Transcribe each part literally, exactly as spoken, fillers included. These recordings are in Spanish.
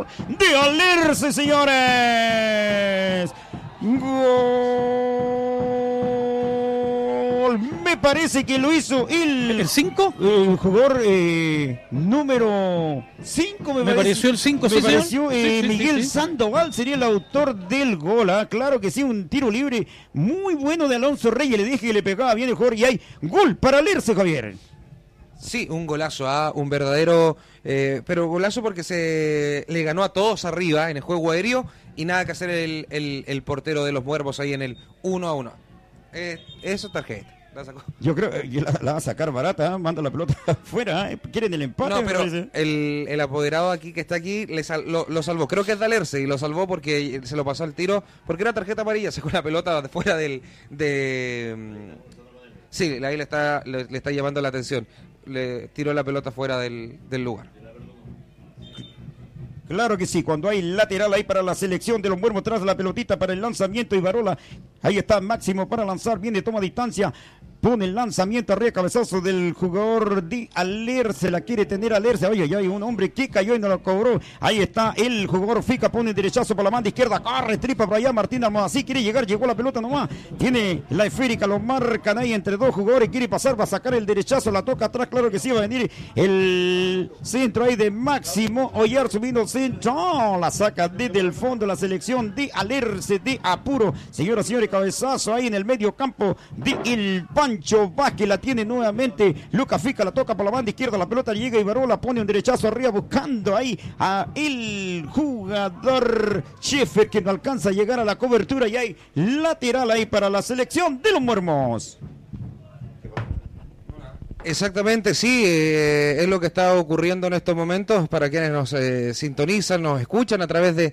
de Alerce, señores. Gol. Me parece que lo hizo el... ¿El cinco? El jugador eh, número cinco. Me, me parece, pareció el cinco, me sí, pareció eh, sí, sí, Miguel sí, sí. Sandoval sería el autor del gol. ¿Ah? Claro que sí, un tiro libre muy bueno de Alonso Reyes. Le dije que le pegaba bien el jugador y hay gol para Alerce, Javier. Sí, un golazo, ¿ah? Un verdadero, eh, pero golazo porque se le ganó a todos arriba en el juego aéreo y nada que hacer el, el, el portero de los Muermos ahí en el uno a uno. Eh, eso tarjeta. La sacó. Yo creo que la, la va a sacar barata, ¿eh? Manda la pelota afuera, ¿eh? Quieren el empate. No, pero el, el apoderado aquí que está aquí le sal, lo, lo salvó. Creo que es Dalerce y lo salvó porque se lo pasó al tiro, porque era tarjeta amarilla, sacó la pelota de fuera del... de Sí, ahí le está, le, le está llamando la atención. Le tiró la pelota fuera del, del lugar. Claro que sí, cuando hay lateral ahí para la selección de los Muermos, tras la pelotita para el lanzamiento y Barola, ahí está Máximo para lanzar, viene, toma distancia, pone el lanzamiento arriba, cabezazo del jugador de Alerce, la quiere tener Alerce, oye, ya hay un hombre que cayó y no lo cobró, ahí está el jugador Fica, pone el derechazo para la banda izquierda, corre, tripa para allá, Martín Almodací quiere llegar, llegó la pelota nomás, tiene la esférica, lo marcan ahí entre dos jugadores, quiere pasar, va a sacar el derechazo, la toca atrás, claro que sí, va a venir el centro ahí de Máximo, Oyar subiendo el centro, oh, la saca desde el fondo la selección de Alerce de Apuro, señoras y señores, cabezazo ahí en el medio campo de el Pancho Vázquez, la tiene nuevamente Lucas Fica, la toca por la banda izquierda, la pelota llega y Barola pone un derechazo arriba buscando ahí a el jugador Schäfer que no alcanza a llegar a la cobertura y hay lateral ahí para la selección de los Muermos. Exactamente, sí, eh, es lo que está ocurriendo en estos momentos para quienes nos eh, sintonizan, nos escuchan a través de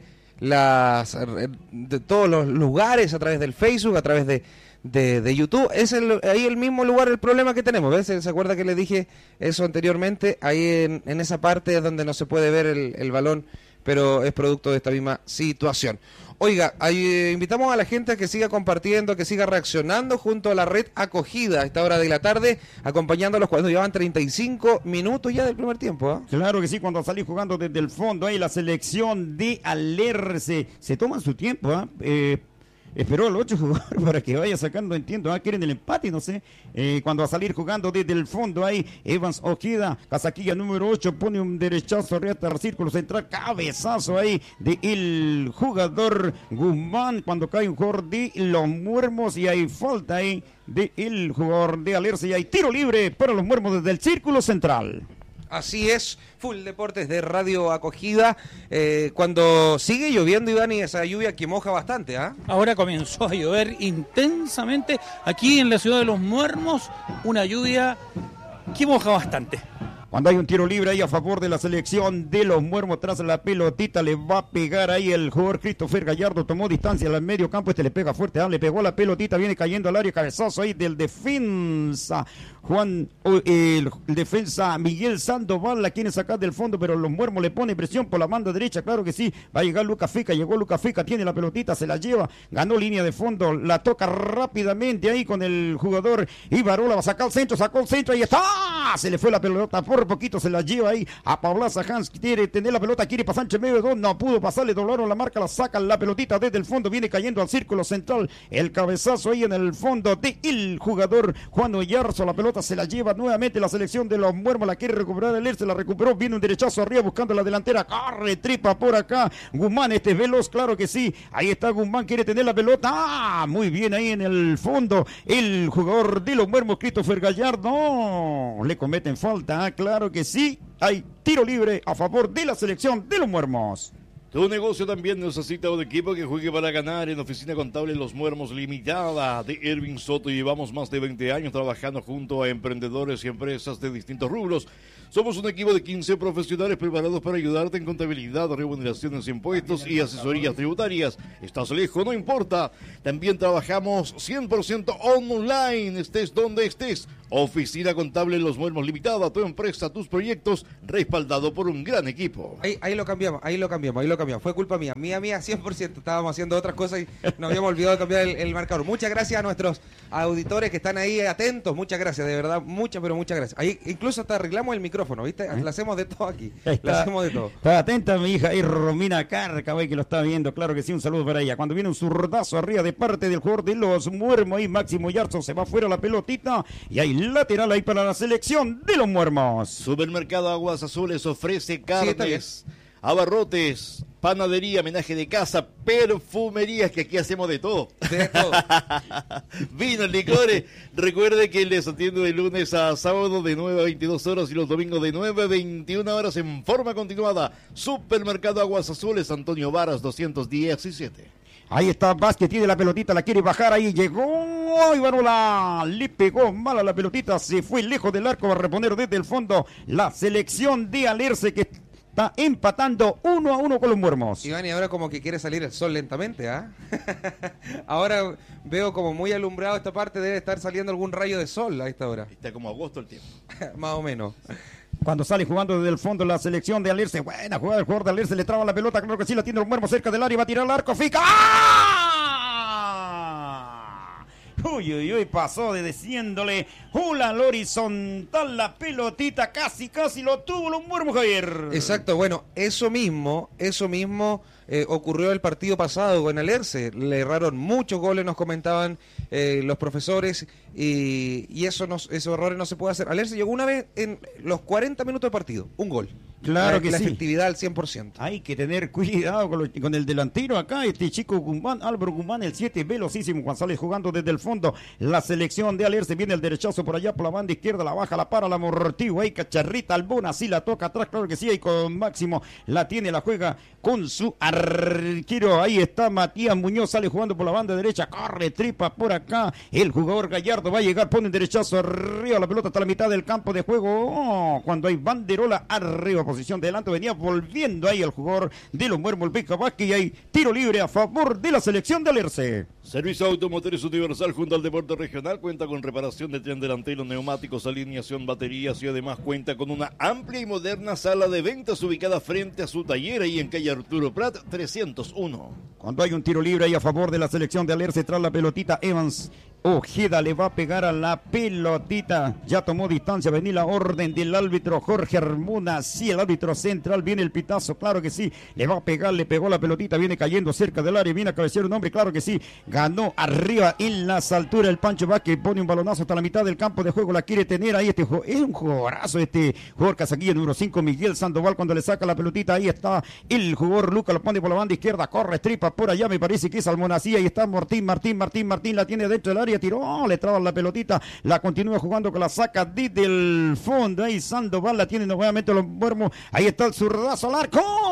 las de todos los lugares, a través del Facebook, a través de, de, de YouTube. Es el, ahí el mismo lugar el problema que tenemos, ¿ves? ¿Se acuerda que le dije eso anteriormente? Ahí en, en esa parte es donde no se puede ver el, el balón, pero es producto de esta misma situación. Oiga, ahí, eh, invitamos a la gente a que siga compartiendo, que siga reaccionando junto a la red acogida a esta hora de la tarde, acompañándolos cuando llevan treinta y cinco minutos ya del primer tiempo. ¿eh? Claro que sí, cuando salí jugando desde el fondo, ahí la selección de Alerce, se toman su tiempo, ¿eh? eh Esperó al ocho jugadores para que vaya sacando, entiendo, ah, quieren el empate, no sé. Eh, cuando va a salir jugando desde el fondo ahí, Evans Ojeda, casaquilla número ocho, pone un derechazo arriba al círculo central, cabezazo ahí de el jugador Guzmán, cuando cae un jugador de los Muermos y hay falta ahí de el jugador de Alerce y hay tiro libre para los Muermos desde el círculo central. Así es, Full Deportes de Radio Acogida. Eh, cuando sigue lloviendo, Iván, y esa lluvia que moja bastante, ¿ah? ¿eh? Ahora comenzó a llover intensamente aquí en la ciudad de Los Muermos, una lluvia que moja bastante. Cuando hay un tiro libre ahí a favor de la selección de los Muermos, tras la pelotita le va a pegar ahí el jugador Christopher Gallardo, tomó distancia al medio campo, este le pega fuerte, ah, le pegó la pelotita, viene cayendo al área, cabezazo ahí del defensa Juan, el, el defensa Miguel Sandoval, la quiere sacar del fondo, pero los Muermos le pone presión por la banda derecha, claro que sí, va a llegar Lucas Fica, llegó Lucas Fica, tiene la pelotita, se la lleva, ganó línea de fondo, la toca rápidamente ahí con el jugador Ibarola, va a sacar el centro, sacó el centro, ahí está, se le fue la pelota por poquito, se la lleva ahí a Paulaza Hans, quiere tener la pelota, quiere pasar entre medio de dos, no pudo pasar, le doblaron la marca, la sacan la pelotita desde el fondo, viene cayendo al círculo central, el cabezazo ahí en el fondo de el jugador Juan Oyarzo, la pelota se la lleva nuevamente la selección de los Muermos, la quiere recuperar el se la recuperó, viene un derechazo arriba buscando la delantera, corre, tripa por acá, Guzmán, este es veloz, claro que sí, ahí está Guzmán, quiere tener la pelota, ah, muy bien ahí en el fondo, el jugador de los Muermos, Christopher Gallardo, no, le cometen falta, ah, claro que sí, hay tiro libre a favor de la selección de los Muermos. Tu negocio también necesita un equipo que juegue para ganar. En Oficina Contable Los Muermos Limitada de Ervin Soto llevamos más de veinte años trabajando junto a emprendedores y empresas de distintos rubros. Somos un equipo de quince profesionales preparados para ayudarte en contabilidad, remuneraciones, impuestos y asesorías tributarias. ¿Estás lejos? No importa. También trabajamos cien por ciento online, estés donde estés. Oficina Contable Los Muermos Limitada, tu empresa, tus proyectos, respaldado por un gran equipo. Ahí, ahí lo cambiamos, ahí lo cambiamos, ahí lo cambiamos. Fue culpa mía, mía, mía, cien por ciento. Estábamos haciendo otras cosas y nos habíamos olvidado de cambiar el, el marcador. Muchas gracias a nuestros auditores que están ahí atentos. Muchas gracias, de verdad, muchas, pero muchas gracias. Ahí incluso hasta arreglamos el micrófono, ¿viste? ¿Eh? Le hacemos de todo aquí. Le hacemos de todo. Está atenta mi hija ahí, Romina Carca, güey, que lo está viendo. Claro que sí, un saludo para ella. Cuando viene un zurdazo arriba de parte del jugador de los Muermos, ahí Máximo Yarzo se va afuera la pelotita y hay lateral ahí para la selección de los Muermos. Supermercado Aguas Azules ofrece carnes, Sí, abarrotes, panadería, menaje de casa, perfumerías, que aquí hacemos de todo. De todo. Vinos, licores. Recuerde que les atiendo de lunes a sábado de nueve a veintidós horas y los domingos de nueve a veintiuna horas en forma continuada. Supermercado Aguas Azules, Antonio Varas doscientos diecisiete. Ahí está Vázquez, tiene la pelotita, la quiere bajar, ahí llegó, y Barola, le pegó mal a la pelotita, se fue lejos del arco, va a reponer desde el fondo la selección de Alerce que está empatando uno a uno con los Muermos. Iván, y ahora como que quiere salir el sol lentamente, ¿ah? Ahora veo como muy alumbrado esta parte, debe estar saliendo algún rayo de sol a esta hora. Está como agosto el tiempo. Más o menos. Cuando sale jugando desde el fondo la selección de Alerce, buena jugada del jugador de Alerce, le traba la pelota, claro que sí, la tiene los Muermos cerca del área, va a tirar al arco, fica. ¡Ah! Uy, uy, uy, pasó de diciéndole hula al horizontal la pelotita, casi, casi lo tuvo los Muermos, Javier. Exacto, bueno, eso mismo, eso mismo eh, ocurrió el partido pasado con Alerce. Le erraron muchos goles, nos comentaban eh, los profesores, y, y eso no, esos errores no se puede hacer. Alerce llegó una vez en los cuarenta minutos de partido, un gol. Claro la, que la sí. efectividad al cien por ciento. Hay que tener cuidado con, lo, con el delantero acá, este chico Guzmán, Álvaro Guzmán, el siete, velocísimo, González jugando desde el fondo. La selección de Alerce, viene el derechazo por allá por la banda izquierda, la baja, la para, la amortigua, ahí Cacharrita Albona, sí la toca atrás, claro que sí, ahí con Máximo, la tiene, la juega con su arquero, ahí está Matías Muñoz, sale jugando por la banda derecha, corre, tripa por acá, el jugador Gallardo va a llegar, pone el derechazo arriba, la pelota hasta la mitad del campo de juego, oh, cuando hay banderola arriba, posición de delante, venía volviendo ahí el jugador de los Muermos, el Beca Vázquez, y hay tiro libre a favor de la selección de Alerce. Servicio Automotores Universal junto al Deporte Regional, cuenta con reparación de tren delantero, neumáticos, alineación, baterías y además cuenta con una amplia y moderna sala de ventas ubicada frente a su taller ahí en calle Arturo Prat trescientos uno. Cuando hay un tiro libre ahí a favor de la selección de Alerce, tras la pelotita, Evans Ojeda le va a pegar a la pelotita, ya tomó distancia, venía la orden del árbitro Jorge Armuna, sí, el árbitro central, viene el pitazo, claro que sí, le va a pegar, le pegó la pelotita, viene cayendo cerca del área, viene a cabecear un hombre, claro que sí, ganó arriba en las alturas el Pancho Vázquez, pone un balonazo hasta la mitad del campo de juego, la quiere tener ahí, este es un jugadorazo este jugador casaquilla número cinco, Miguel Sandoval, cuando le saca la pelotita, ahí está el jugador Luca, lo pone por la banda izquierda, corre, tripa por allá, me parece que es Almonacía, ahí está Martín, Martín, Martín, Martín, la tiene dentro del área, tiró, oh, le traba la pelotita, la continúa jugando con la saca desde el fondo, ahí Sandoval la tiene nuevamente los Muermos, ahí está el zurdazo al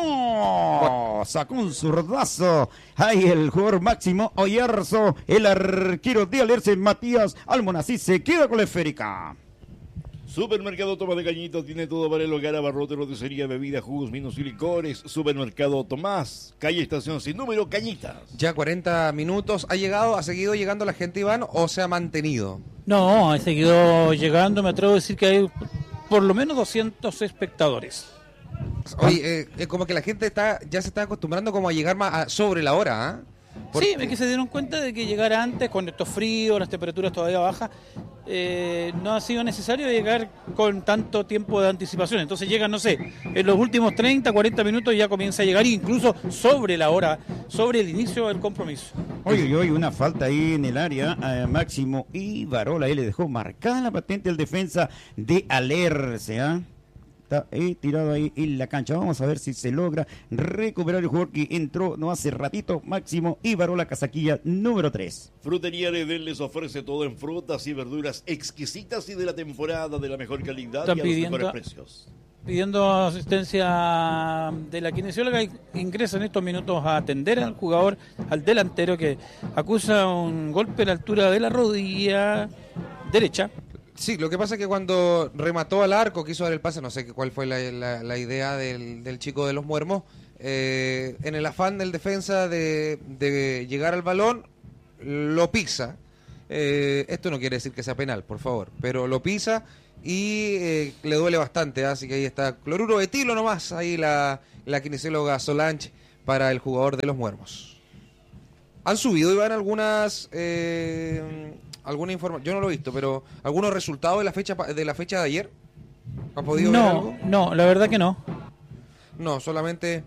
arco, sacó un zurdazo, ahí el jugador Máximo Oyarzo, el arquero de Alerce, Matías Almonací, se queda con la esférica. Supermercado Tomás de Cañitas tiene todo para el hogar, abarrote, roticería, bebida, jugos, vinos y licores. Supermercado Tomás, calle Estación sin número, Cañitas. Ya cuarenta minutos, ¿ha llegado, ha seguido llegando la gente, Iván, o se ha mantenido? No, ha seguido llegando, me atrevo a decir que hay por lo menos doscientos espectadores. Oye, eh, es como que la gente está ya se está acostumbrando como a llegar más a- sobre la hora, ¿ah? Porque- Sí, es que se dieron cuenta de que llegar antes, con estos fríos, las temperaturas todavía bajas, eh, no ha sido necesario llegar con tanto tiempo de anticipación. Entonces llegan, no sé, en los últimos treinta, cuarenta minutos ya comienza a llegar, incluso sobre la hora, sobre el inicio del compromiso. Oye, oye, una falta ahí en el área, eh, Máximo y Barola, ahí le dejó marcada la patente al defensa de Alerce, ¿ah? Está ahí, tirado ahí en la cancha. Vamos a ver si se logra recuperar el jugador que entró no hace ratito, Máximo y Barola, casaquilla número tres. Frutería Edén les ofrece todo en frutas y verduras exquisitas y de la temporada de la mejor calidad Están y a los pidiendo- mejores precios. Pidiendo asistencia de la kinesióloga, ingresa en estos minutos a atender al jugador, al delantero que acusa un golpe a la altura de la rodilla derecha. Sí, lo que pasa es que cuando remató al arco, quiso dar el pase, no sé qué- cuál fue la, la- la idea del, del chico de los Muermos, eh, en el afán del defensa de, de llegar al balón, lo pisa. Eh, esto no quiere decir que sea penal, por favor, pero lo pisa y eh, le duele bastante, así que ahí está cloruro de etilo nomás, ahí la, la kinesióloga Solange para el jugador de los Muermos. ¿Han subido, Iván, algunas eh, alguna información? Yo no lo he visto, pero algunos resultados de la fecha de la fecha de ayer. ¿Han podido ver algo? No, no, la verdad que no. No, solamente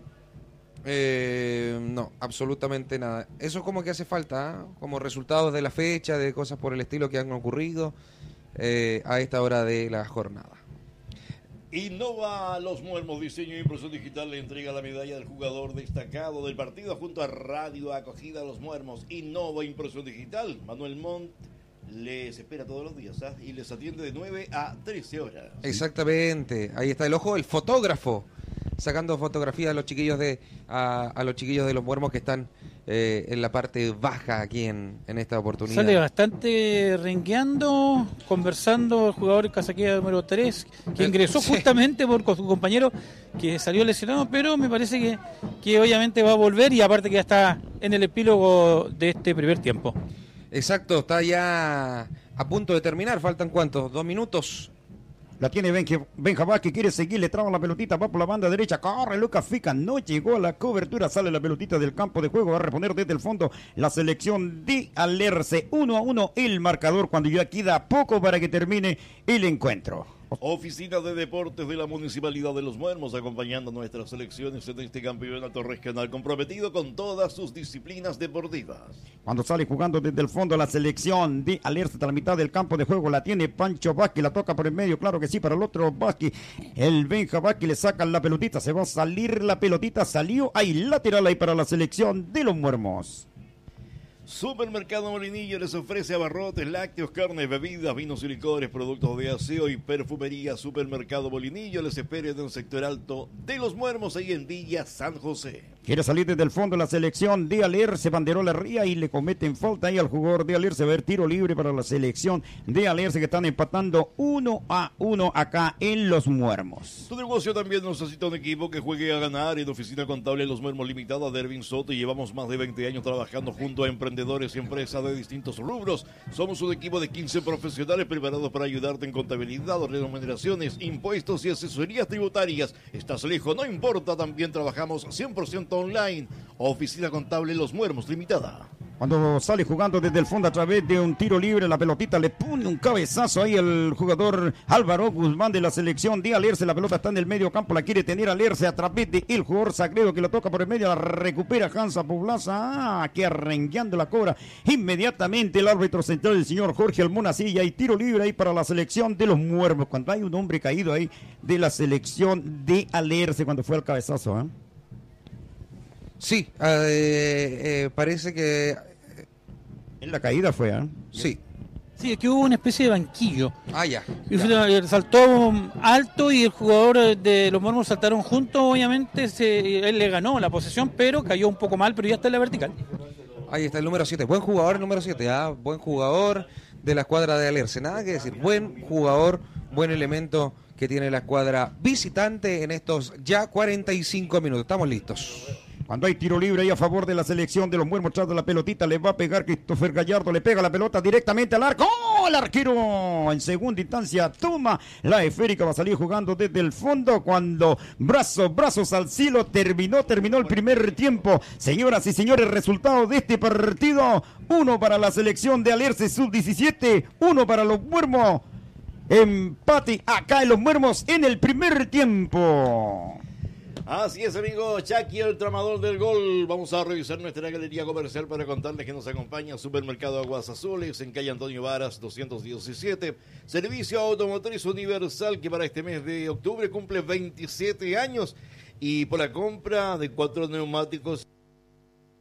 eh, no, absolutamente nada. Eso es como que hace falta, ¿eh? Como resultados de la fecha, de cosas por el estilo que han ocurrido eh, a esta hora de la jornada. Innova Los Muermos, diseño e impresión digital, le entrega la medalla del jugador destacado del partido junto a Radio Acogida Los Muermos. Innova Impresión Digital, Manuel Montt les espera todos los días, ¿eh? Y les atiende de nueve a trece horas. Exactamente, ahí está el ojo del fotógrafo, sacando fotografías a los chiquillos de a, a los chiquillos de Los Muermos que están eh, en la parte baja aquí en, en esta oportunidad. Sale bastante rengueando, conversando el jugador Casaquilla número tres, que ingresó Sí. justamente por con su compañero que salió lesionado, pero me parece que, que obviamente va a volver y aparte que ya está en el epílogo de este primer tiempo. Exacto, está ya a punto de terminar, faltan ¿cuántos? ¿Dos minutos? La tiene Benja, Benja Vázquez, quiere seguir, le traba la pelotita, va por la banda derecha, corre Lucas Fica, no llegó a la cobertura, sale la pelotita del campo de juego, va a reponer desde el fondo la selección de Alerce, uno a uno el marcador cuando ya queda poco para que termine el encuentro. Oficina de Deportes de la Municipalidad de Los Muermos, acompañando a nuestras selecciones en este campeonato regional, comprometido con todas sus disciplinas deportivas. Cuando sale jugando desde el fondo la selección de Alerce hasta la mitad del campo de juego, la tiene Pancho Vázquez, la toca por el medio, claro que sí, para el otro Vázquez, el Benja Vázquez le saca la pelotita, se va a salir la pelotita, salió, ahí lateral ahí para la selección de Los Muermos. Supermercado Molinillo les ofrece abarrotes, lácteos, carnes, bebidas, vinos y licores, productos de aseo y perfumería. Supermercado Molinillo les espera en el sector alto de Los Muermos, ahí en Villa San José. Quiere salir desde el fondo la selección de Alerce, banderola ría y le cometen falta ahí al jugador de Alerce. Va a haber tiro libre para la selección de Alerce que están empatando uno a uno acá en Los Muermos. Tu negocio también necesita un equipo que juegue a ganar. En Oficina Contable Los Muermos Limitada de Ervin Soto y llevamos más de veinte años trabajando junto a emprendedores y empresas de distintos rubros. Somos un equipo de quince profesionales preparados para ayudarte en contabilidad, remuneraciones, impuestos y asesorías tributarias. Estás lejos, no importa, también trabajamos cien por ciento online. Oficina Contable Los Muermos Limitada. Cuando sale jugando desde el fondo a través de un tiro libre, la pelotita le pone un cabezazo ahí el jugador Álvaro Guzmán de la selección de Alerce. La pelota está en el medio campo, la quiere tener Alerce a través de el jugador Sagredo que lo toca por el medio, la recupera Hansa Poblaza, ah, que arrengueando la cobra inmediatamente el árbitro central, el señor Jorge Almonacilla, y tiro libre ahí para la selección de Los Muermos. Cuando hay un hombre caído ahí de la selección de Alerce cuando fue el cabezazo, ¿eh? Sí, eh, eh, parece que En la caída fue, ¿eh? sí. Sí, es que hubo una especie de banquillo. Ah, ya. Y fue- saltó alto y el jugador de Los Muermos saltaron juntos, obviamente se, él le ganó la posesión, pero cayó un poco mal, pero ya está en la vertical. Ahí está el número siete. Buen jugador el número siete. Ah, buen jugador de la escuadra de Alerce. Nada que decir. Buen jugador, buen elemento que tiene la escuadra visitante en estos ya cuarenta y cinco minutos. Estamos listos. Cuando hay tiro libre ahí a favor de la selección de Los Muermos, tras de la pelotita, le va a pegar Christopher Gallardo, le pega la pelota directamente al arco. ¡Oh! El arquero en segunda instancia toma la esférica, va a salir jugando desde el fondo cuando brazos, brazos al cielo, terminó, terminó el primer tiempo. Señoras y señores, resultado de este partido, uno para la selección de Alerce sub diecisiete, uno para Los Muermos. Empate acá en Los Muermos en el primer tiempo. Así es, amigo Chucky, el tramador del gol. Vamos a revisar nuestra galería comercial para contarles que nos acompaña Supermercado Aguas Azules en calle Antonio Varas doscientos diecisiete. Servicio automotriz universal que para este mes de octubre cumple veintisiete años. Y por la compra de cuatro neumáticos